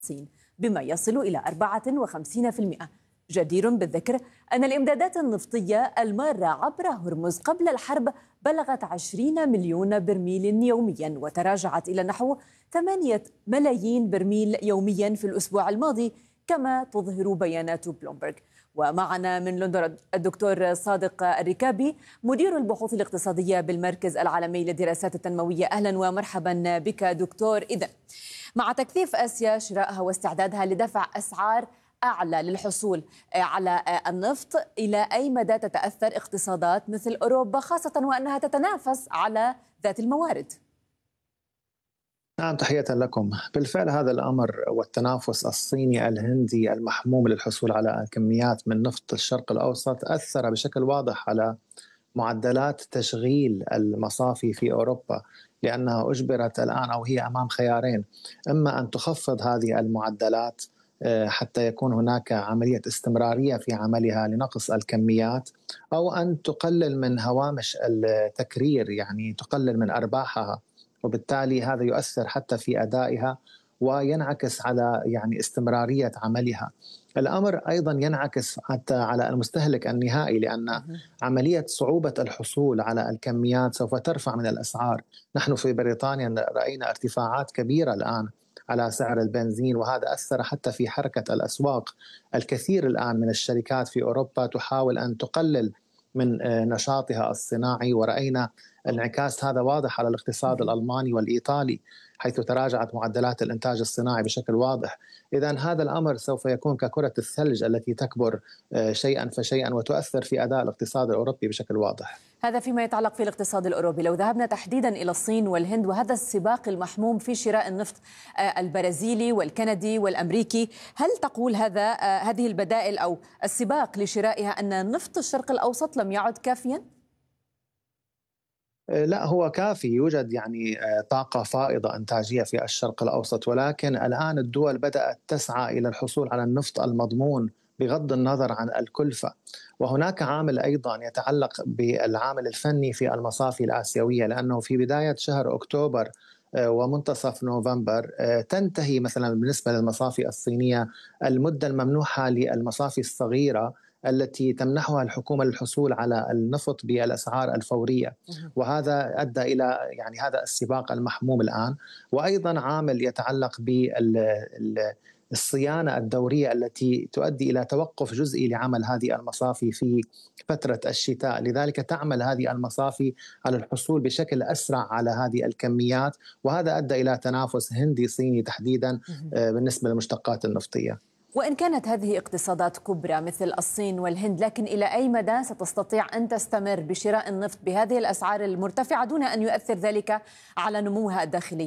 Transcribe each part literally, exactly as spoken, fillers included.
الصين بما يصل إلى أربعة وخمسين بالمئة. جدير بالذكر أن الإمدادات النفطية المارة عبر هرمز قبل الحرب بلغت عشرين مليون برميل يوميا، وتراجعت إلى نحو ثمانية ملايين برميل يوميا في الأسبوع الماضي كما تظهر بيانات بلومبرغ. ومعنا من لندن الدكتور صادق الركابي مدير البحوث الاقتصادية بالمركز العالمي للدراسات التنموية. أهلا ومرحبا بك دكتور. إذن مع تكثيف آسيا شرائها واستعدادها لدفع أسعار أعلى للحصول على النفط، إلى أي مدى تتأثر اقتصادات مثل أوروبا، خاصة وأنها تتنافس على ذات الموارد؟ نعم، تحية لكم. بالفعل هذا الأمر والتنافس الصيني الهندي المحموم للحصول على كميات من نفط الشرق الأوسط أثر بشكل واضح على معدلات تشغيل المصافي في أوروبا، لأنها أجبرت الآن أو هي أمام خيارين: إما أن تخفض هذه المعدلات حتى يكون هناك عملية استمرارية في عملها لنقص الكميات، أو أن تقلل من هوامش التكرير، يعني تقلل من أرباحها، وبالتالي هذا يؤثر حتى في أدائها وينعكس على يعني استمرارية عملها. الأمر أيضا ينعكس حتى على المستهلك النهائي، لأن عملية صعوبة الحصول على الكميات سوف ترفع من الأسعار. نحن في بريطانيا رأينا ارتفاعات كبيرة الآن على سعر البنزين، وهذا أثر حتى في حركة الأسواق. الكثير الآن من الشركات في أوروبا تحاول أن تقلل من نشاطها الصناعي، ورأينا انعكاس هذا واضح على الاقتصاد الألماني والإيطالي، حيث تراجعت معدلات الإنتاج الصناعي بشكل واضح. إذن هذا الأمر سوف يكون ككرة الثلج التي تكبر شيئا فشيئا وتؤثر في أداء الاقتصاد الأوروبي بشكل واضح. هذا فيما يتعلق في الاقتصاد الأوروبي. لو ذهبنا تحديدا إلى الصين والهند وهذا السباق المحموم في شراء النفط البرازيلي والكندي والأمريكي، هل تقول هذا هذه البدائل أو السباق لشرائها أن نفط الشرق الأوسط لم يعد كافيا؟ لا، هو كافي. يوجد يعني طاقة فائضة إنتاجية في الشرق الأوسط، ولكن الآن الدول بدأت تسعى إلى الحصول على النفط المضمون بغض النظر عن الكلفة. وهناك عامل أيضا يتعلق بالعامل الفني في المصافي الآسيوية، لأنه في بداية شهر أكتوبر ومنتصف نوفمبر تنتهي مثلا بالنسبة للمصافي الصينية المدة الممنوحة للمصافي الصغيرة التي تمنحها الحكومة للحصول على النفط بالأسعار الفورية، وهذا أدى إلى يعني هذا السباق المحموم الآن. وأيضا عامل يتعلق بالصيانة الدورية التي تؤدي إلى توقف جزئي لعمل هذه المصافي في فترة الشتاء، لذلك تعمل هذه المصافي على الحصول بشكل أسرع على هذه الكميات، وهذا أدى إلى تنافس هندي صيني تحديدا بالنسبة للمشتقات النفطية. وإن كانت هذه اقتصادات كبرى مثل الصين والهند، لكن إلى أي مدى ستستطيع أن تستمر بشراء النفط بهذه الأسعار المرتفعة دون أن يؤثر ذلك على نموها الداخلي؟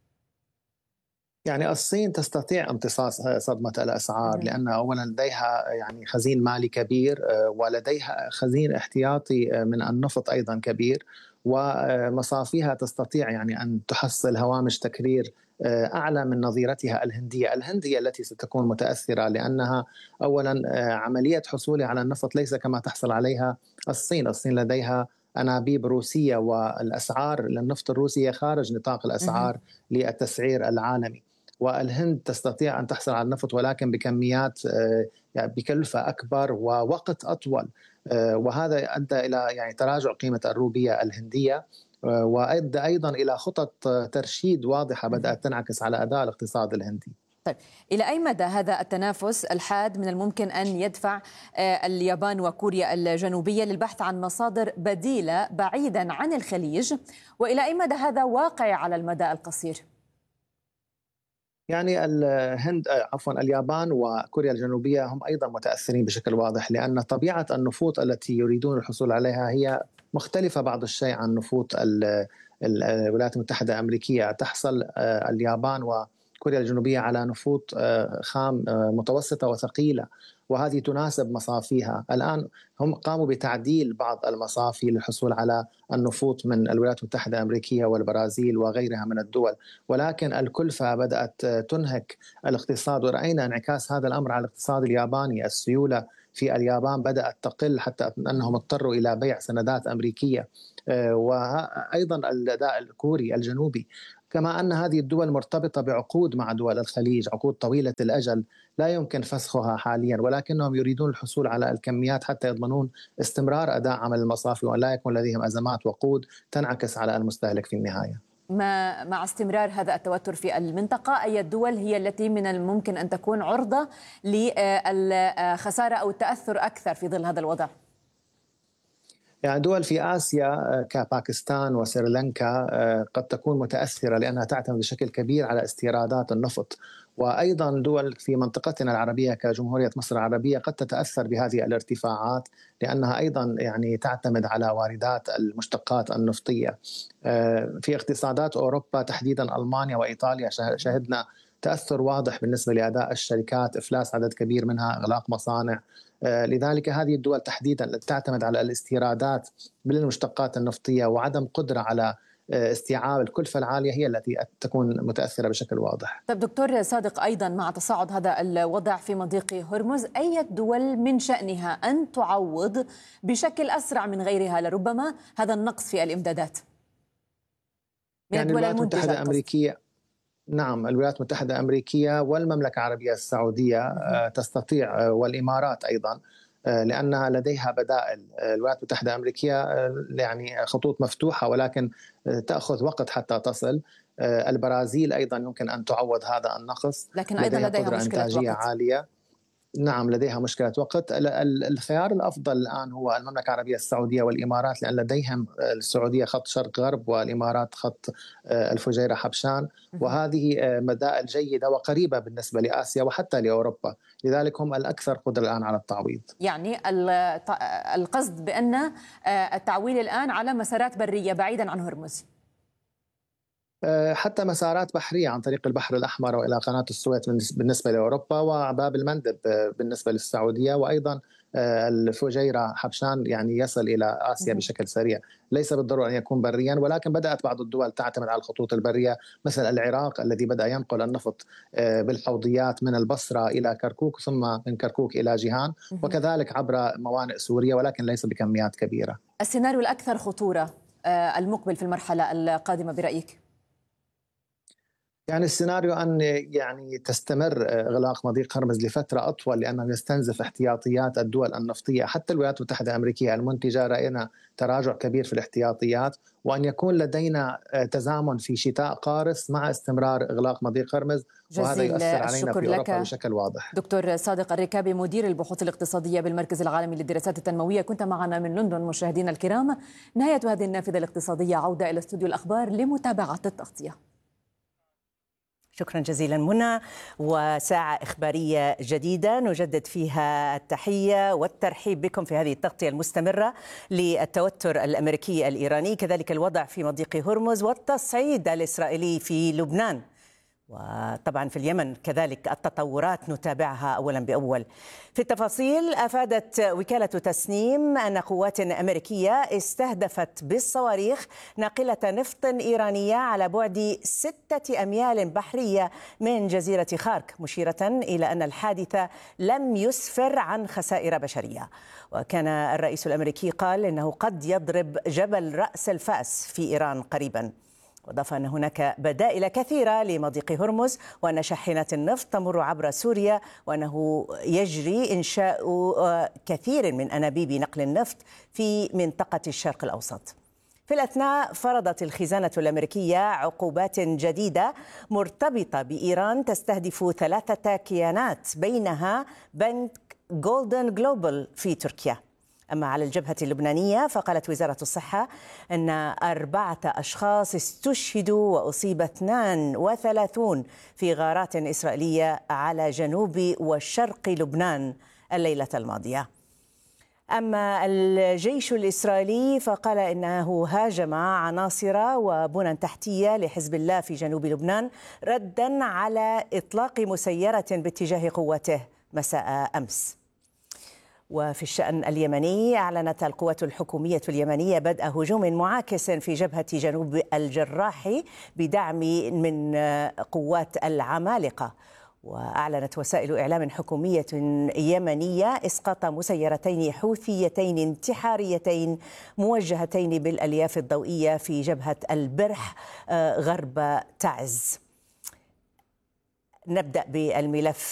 يعني الصين تستطيع امتصاص صدمة الأسعار، لأن أولا لديها يعني خزين مالي كبير، ولديها خزين احتياطي من النفط أيضا كبير، ومصافيها تستطيع يعني أن تحصل هوامش تكرير أعلى من نظيرتها الهندية. الهندية التي ستكون متأثرة، لأنها أولا عملية حصولها على النفط ليس كما تحصل عليها الصين. الصين لديها أنابيب روسية، والأسعار للنفط الروسي خارج نطاق الأسعار للتسعير العالمي. والهند تستطيع أن تحصل على النفط ولكن بكميات يعني بكلفة أكبر ووقت أطول، وهذا أدى إلى يعني تراجع قيمة الروبية الهندية، وأدى أيضا إلى خطط ترشيد واضحة بدأت تنعكس على أداء الاقتصاد الهندي. طيب، إلى أي مدى هذا التنافس الحاد من الممكن أن يدفع اليابان وكوريا الجنوبية للبحث عن مصادر بديلة بعيدا عن الخليج، وإلى أي مدى هذا واقعي على المدى القصير؟ يعني الهند عفوا اليابان وكوريا الجنوبية هم أيضا متأثرين بشكل واضح، لأن طبيعة النفوط التي يريدون الحصول عليها هي مختلفة بعض الشيء عن نفوط الولايات المتحدة الأمريكية. تحصل اليابان وكوريا الجنوبية على نفوط خام متوسطة وثقيلة، وهذه تناسب مصافيها. الآن هم قاموا بتعديل بعض المصافي للحصول على النفوط من الولايات المتحدة الأمريكية والبرازيل وغيرها من الدول، ولكن الكلفة بدأت تنهك الاقتصاد، ورأينا انعكاس هذا الأمر على الاقتصاد الياباني. السيولة في اليابان بدأت تقل حتى أنهم اضطروا إلى بيع سندات أمريكية، وأيضا الأداء الكوري الجنوبي. كما أن هذه الدول مرتبطة بعقود مع دول الخليج، عقود طويلة الأجل لا يمكن فسخها حاليا، ولكنهم يريدون الحصول على الكميات حتى يضمنون استمرار أداء عمل المصافي وأن لا يكون لديهم أزمات وقود تنعكس على المستهلك في النهاية. ما مع استمرار هذا التوتر في المنطقة، أي الدول هي التي من الممكن أن تكون عرضة للخسارة أو التأثر أكثر في ظل هذا الوضع؟ يعني دول في آسيا كباكستان وسريلانكا قد تكون متأثرة لأنها تعتمد بشكل كبير على استيرادات النفط، وأيضا دول في منطقتنا العربية كجمهورية مصر العربية قد تتأثر بهذه الارتفاعات لأنها أيضا يعني تعتمد على واردات المشتقات النفطية. في اقتصادات أوروبا تحديدا ألمانيا وإيطاليا شهدنا تأثر واضح بالنسبة لأداء الشركات، إفلاس عدد كبير منها، إغلاق مصانع. لذلك هذه الدول تحديدا تعتمد على الاستيرادات بالمشتقات النفطية وعدم قدرة على استيعاب الكلفة العالية هي التي تكون متأثرة بشكل واضح. طيب دكتور صادق، أيضا مع تصاعد هذا الوضع في مضيق هرمز، أي الدول من شأنها أن تعوض بشكل أسرع من غيرها لربما هذا النقص في الإمدادات من يعني الدول المنتجة المتحدة الأمريكية؟ نعم، الولايات المتحدة الأمريكية والمملكة العربية السعودية تستطيع، والإمارات أيضا، لأنها لديها بدائل. الولايات المتحدة الأمريكية يعني خطوط مفتوحة ولكن تأخذ وقت حتى تصل. البرازيل أيضا يمكن أن تعوض هذا النقص، لكن أيضا لديها, لديها مشكلة إنتاجية وقت عالية. نعم لديها مشكلة وقت. الخيار الأفضل الآن هو المملكة العربية السعودية والإمارات، لأن لديهم السعودية خط شرق غرب والإمارات خط الفجيرة حبشان، وهذه بدائل جيدة وقريبة بالنسبة لآسيا وحتى لأوروبا، لذلك هم الأكثر قدرة الآن على التعويض. يعني القصد بأن التعويل الآن على مسارات برية بعيدا عن هرمز، حتى مسارات بحرية عن طريق البحر الأحمر وإلى قناة السويس بالنسبة لأوروبا، وباب المندب بالنسبة للسعودية، وأيضا الفجيرة حبشان يعني يصل إلى آسيا بشكل سريع. ليس بالضرورة أن يكون بريا، ولكن بدأت بعض الدول تعتمد على الخطوط البرية، مثل العراق الذي بدأ ينقل النفط بالحوضيات من البصرة إلى كركوك ثم من كركوك إلى جيهان، وكذلك عبر موانئ سوريا ولكن ليس بكميات كبيرة. السيناريو الأكثر خطورة المقبل في المرحلة القادمة برأيك؟ يعني السيناريو أن يعني تستمر إغلاق مضيق هرمز لفترة أطول، لأنه يستنزف احتياطيات الدول النفطية. حتى الولايات المتحدة الأمريكية المنتجة رأينا تراجع كبير في الاحتياطيات، وأن يكون لدينا تزامن في شتاء قارس مع استمرار إغلاق مضيق هرمز، وهذا يؤثر علينا في أوروبا بشكل واضح. دكتور صادق الركابي، مدير البحوث الاقتصادية بالمركز العالمي للدراسات التنموية، كنت معنا من لندن. مشاهدينا الكرام، نهاية هذه النافذة الاقتصادية، عودة إلى استوديو الأخبار لمتابعة التغطية. شكرا جزيلا منى، وساعة إخبارية جديدة نجدد فيها التحية والترحيب بكم في هذه التغطية المستمرة للتوتر الأمريكي الإيراني، كذلك الوضع في مضيق هرمز والتصعيد الإسرائيلي في لبنان، وطبعا في اليمن كذلك التطورات نتابعها أولا بأول. في التفاصيل، أفادت وكالة تسنيم أن قوات أمريكية استهدفت بالصواريخ ناقلة نفط إيرانية على بعد ستة أميال بحرية من جزيرة خارك، مشيرة إلى أن الحادث لم يسفر عن خسائر بشرية. وكان الرئيس الأمريكي قال إنه قد يضرب جبل رأس الفأس في إيران قريبا. وأضاف أن هناك بدائل كثيرة لمضيق هرمز، وأن شاحنات النفط تمر عبر سوريا، وأنه يجري إنشاء كثير من أنابيب نقل النفط في منطقة الشرق الأوسط. في الأثناء، فرضت الخزانة الأمريكية عقوبات جديدة مرتبطة بإيران تستهدف ثلاثة كيانات، بينها بنك جولدن جلوبال في تركيا. أما على الجبهة اللبنانية، فقالت وزارة الصحة أن أربعة أشخاص استشهدوا وأصيب اثنان وثلاثون في غارات إسرائيلية على جنوب وشرق لبنان الليلة الماضية. أما الجيش الإسرائيلي فقال إنه هاجم عناصر وبنى تحتية لحزب الله في جنوب لبنان، رداً على إطلاق مسيرة باتجاه قوته مساء أمس. وفي الشأن اليمني، أعلنت القوات الحكومية اليمنية بدء هجوم معاكس في جبهة جنوب الجراح بدعم من قوات العمالقة. وأعلنت وسائل إعلام حكومية يمنية إسقاط مسيرتين حوثيتين انتحاريتين موجهتين بالألياف الضوئية في جبهة البرح غرب تعز. نبدأ بالملف